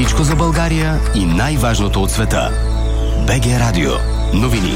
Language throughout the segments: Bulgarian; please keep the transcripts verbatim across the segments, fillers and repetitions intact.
Всичко за България и най-важното от света. БГ Радио. Новини.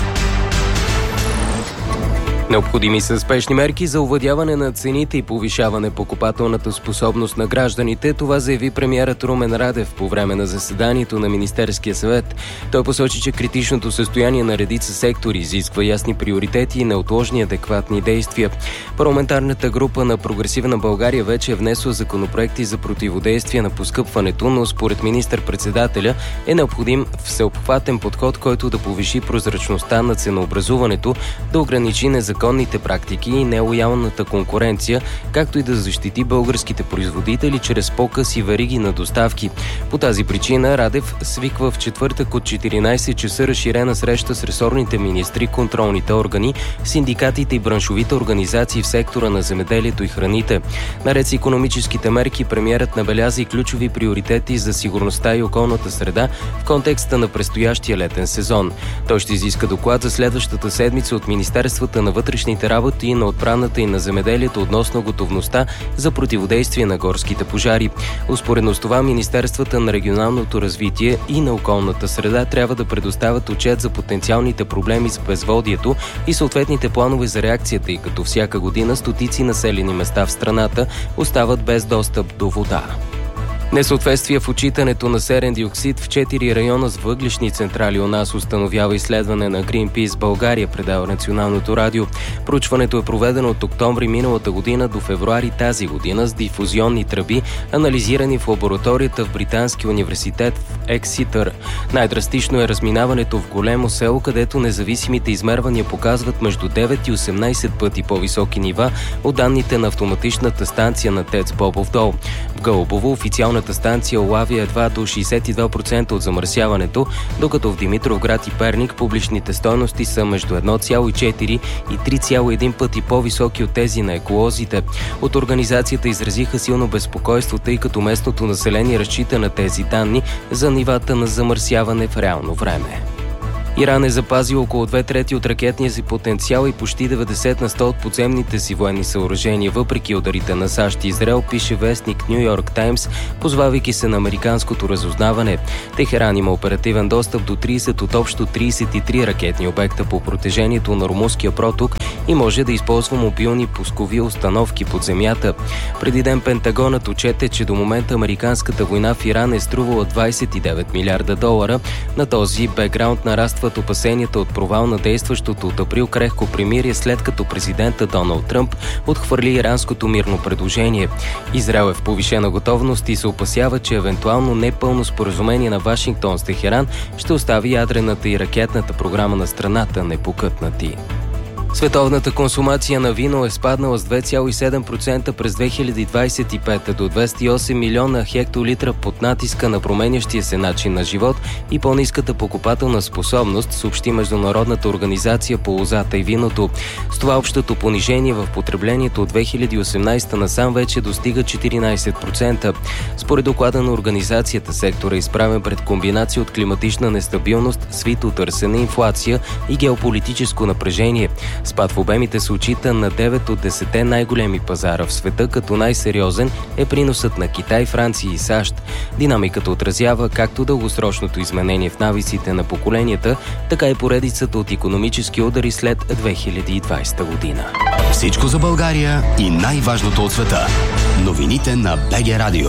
Необходими са спешни мерки за овладяване на цените и повишаване покупателната способност на гражданите. Това заяви премиерът Румен Радев по време на заседанието на Министерския съвет. Той посочи, че критичното състояние на редица сектори изисква ясни приоритети и неотложни адекватни действия. Парламентарната група на Прогресивна България вече е внесла законопроекти за противодействие на поскъпването, но според министър-председателя е необходим всеобхватен подход, който да повиши прозрачността на ценообразуването, да ограничи незаконните законните практики и нелоялната конкуренция, както и да защити българските производители чрез по-къси вериги на доставки. По тази причина Радев свиква в четвъртък от четиринайсет часа разширена среща с ресорните министри, контролните органи, синдикатите и браншовите организации в сектора на земеделието и храните. Наред с икономическите мерки, премиерът набеляза и ключови приоритети за сигурността и околната среда в контекста на предстоящия летен сезон. Той ще изиска доклад за следващата седмица от Министерствата на вътрешните работи и на отбраната и на земеделието относно готовността за противодействие на горските пожари. Успоредно с това, Министерствата на регионалното развитие и на околната среда трябва да предоставят отчет за потенциалните проблеми с безводието и съответните планове за реакцията, и като всяка година стотици населени места в страната остават без достъп до вода. Несъответствие в отчитането на серен диоксид в четири района с въглищни централи у нас установява изследване на Greenpeace България, предава Националното радио. Проучването е проведено от октомври миналата година до февруари тази година с дифузионни тръби, анализирани в лабораторията в Британския университет в Екситър. Най-драстично е разминаването в Големо село, където независимите измервания показват между девет и осемнайсет пъти по-високи нива от данните на автоматичната станция на ТЕЦ Бобов дол. В Гълъбово официалната станция улавя едва до шейсет и два процента от замърсяването, докато в Димитровград и Перник публичните стойности са между едно цяло и четири и три цяло и един пъти по-високи от тези на еколозите. От организацията изразиха силно безпокойство, тъй като местното население разчита на тези данни за нивата на замърсяване в реално време. Иран е запазил около две трети от ракетния си потенциал и почти деветдесет на сто от подземните си военни съоръжения, въпреки ударите на САЩ и Израел, пише вестник Ню Йорк Таймс, позвавайки се на американското разузнаване. Техеран има оперативен достъп до трийсет от общо трийсет и три ракетни обекта по протежението на Ормузския проток и може да използва мобилни пускови установки под земята. Преди ден Пентагонът отчете, че до момента американската война в Иран е струвала двайсет и девет милиарда долара. На този бекграунд нараства опасенията от провал на действащото от април крехко примирие, след като президента Доналд Тръмп отхвърли иранското мирно предложение. Израел е в повишена готовност и се опасява, че евентуално непълно споразумение на Вашингтон с Техеран ще остави ядрената и ракетната програма на страната непокътнати. Световната консумация на вино е спаднала с две цяло и седем процента през две хиляди двайсет и пета до двеста и осем милиона хектолитра под натиска на променящия се начин на живот и по-ниската покупателна способност, съобщи Международната организация по лозата и виното. С това общото понижение в потреблението от две хиляди и осемнайсета насам вече достига четиринайсет процента. Според доклада на организацията, сектора е изправен пред комбинация от климатична нестабилност, свито търсене, инфлация и геополитическо напрежение. Спад в обемите се отчита на девет от десетте най-големи пазара в света, като най-сериозен е приносът на Китай, Франция и САЩ. Динамиката отразява както дългосрочното изменение в навиците на поколенията, така и поредицата от икономически удари след две хиляди и двайсета година. Всичко за България и най-важното от света. Новините на БГ Радио.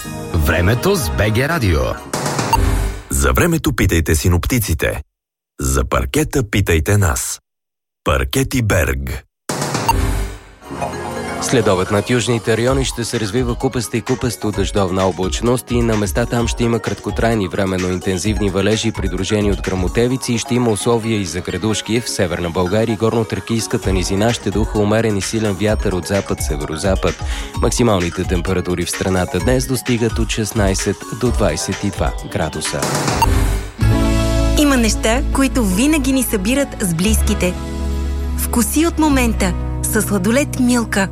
Времето с БГ Радио. За времето питайте синоптиците. За паркета питайте нас. Паркети Берг. Следобед над южните райони ще се развива купеста и купесто дъждовна облачност и на места там ще има краткотрайни временно интензивни валежи, придружени от гръмотевици, и ще има условия и за градушки. В Северна България и горно-тракийската низина ще духа умерен и силен вятър от запад-северозапад. Максималните температури в страната днес достигат от шестнайсет до двайсет и два градуса. Има неща, които винаги ни събират с близките. Вкуси от момента със сладолед Милка.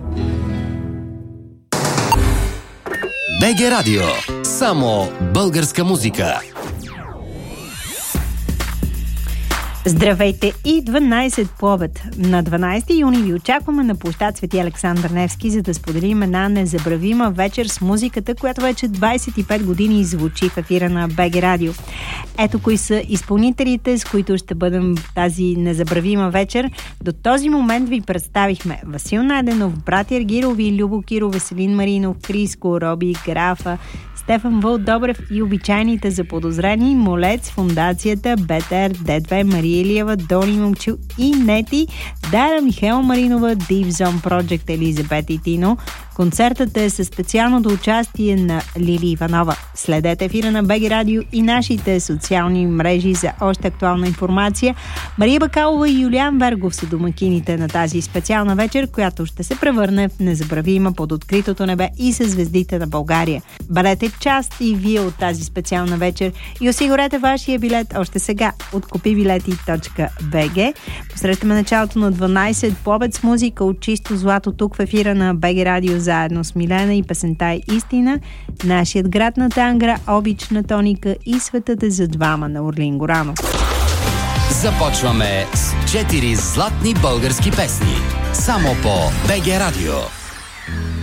БГ Радио. Само българска музика. Здравейте и дванайсет по обед. На дванайсети юни ви очакваме на площад Свети Александър Невски, за да споделим една незабравима вечер с музиката, която вече двайсет и пет години звучи в ефира на БГ Радио. Ето кои са изпълнителите, с които ще бъдем в тази незабравима вечер. До този момент ви представихме Васил Найденов, братя Аргирови, Любо Киров, Веселин Маринов, Криско, Роби, Графа, Стефан Вълк Добрев и обичайните заподозрени Молец, Фундацията, Бетер, Д две, Мария Илиева, Дони Момчил и Нети, Дара Михайла Маринова, Deep Zone Project, Елизабет и Тино. Концертът е със специалното участие на Лили Иванова. Следете ефира на БГ Радио и нашите социални мрежи за още актуална информация. Мария Бакалова и Юлиан Вергов са домакините на тази специална вечер, която ще се превърне в незабравима под откритото небе и със звездите на България. Бъдете част и вие от тази специална вечер и осигурете вашия билет още сега от купи билети точка би джи. Посрещаме началото на дванайсет по обед с музика от чисто злато тук в ефира на БГ Радио заедно с Милена и песента Истина, Нашият град на Тангра, Обична Тоника и Светът е за двама на Орлин Горанов. Започваме с четири златни български песни. Само по БГ Радио.